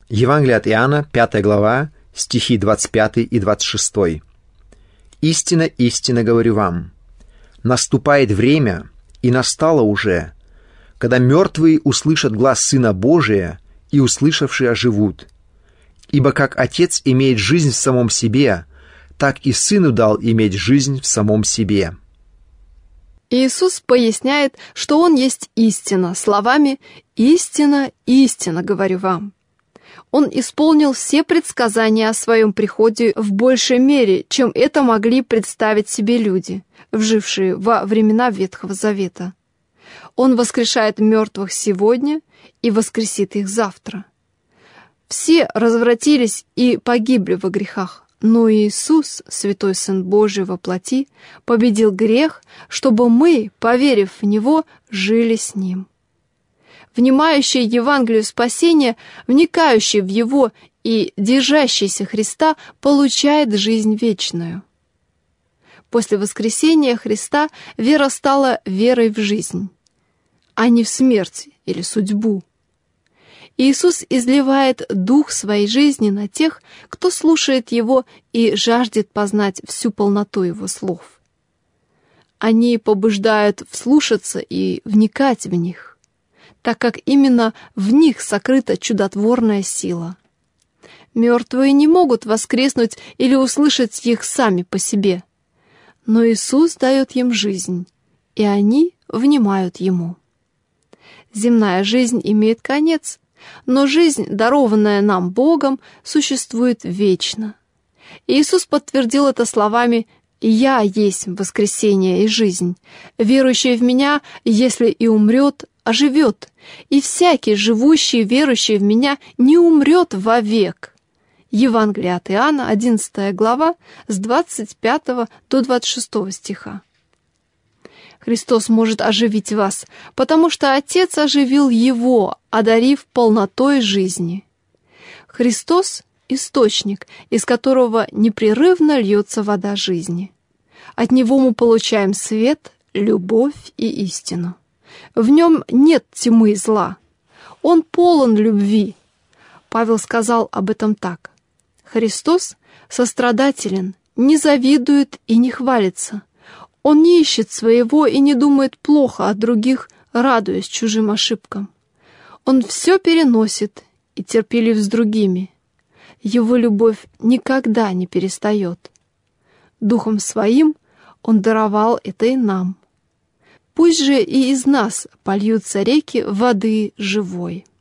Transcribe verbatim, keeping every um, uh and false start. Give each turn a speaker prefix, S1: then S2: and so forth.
S1: Евангелие от Иоанна, пятая глава, стихи двадцать пятый и двадцать шестой. «Истинно, истинно говорю вам, наступает время, и настало уже, когда мертвые услышат глас Сына Божия, и услышавшие оживут. Ибо как Отец имеет жизнь в самом себе, так и Сыну дал иметь жизнь в самом себе».
S2: Иисус поясняет, что Он есть истина, словами «Истина, истина, говорю вам». Он исполнил все предсказания о своем приходе в большей мере, чем это могли представить себе люди, вжившие во времена Ветхого Завета. Он воскрешает мертвых сегодня и воскресит их завтра. Все развратились и погибли во грехах, но Иисус, Святой Сын Божий во плоти, победил грех, чтобы мы, поверив в Него, жили с Ним. Внимающий Евангелию спасения, вникающий в Его и держащийся Христа, получает жизнь вечную. После воскресения Христа вера стала верой в жизнь, а не в смерть или судьбу. Иисус изливает дух своей жизни на тех, кто слушает Его и жаждет познать всю полноту Его слов. Они побуждают вслушаться и вникать в них, так как именно в них сокрыта чудотворная сила. Мертвые не могут воскреснуть или услышать их сами по себе, но Иисус дает им жизнь, и они внимают Ему. Земная жизнь имеет конец, но жизнь, дарованная нам Богом, существует вечно. Иисус подтвердил это словами «Я есть воскресение и жизнь. Верующий в Меня, если и умрет, оживет, и всякий, живущий, верующий в Меня, не умрет вовек». Евангелие от Иоанна, одиннадцатая глава, с двадцать пятого до двадцать шестого стиха. Христос может оживить вас, потому что Отец оживил Его, одарив полнотой жизни. Христос — источник, из которого непрерывно льется вода жизни. От Него мы получаем свет, любовь и истину. В Нем нет тьмы и зла. Он полон любви. Павел сказал об этом так: «Христос сострадателен, не завидует и не хвалится. Он не ищет своего и не думает плохо о других, радуясь чужим ошибкам. Он все переносит и терпелив с другими. Его любовь никогда не перестает. Духом Своим Он даровал это и нам. Пусть же и из нас польются реки воды живой».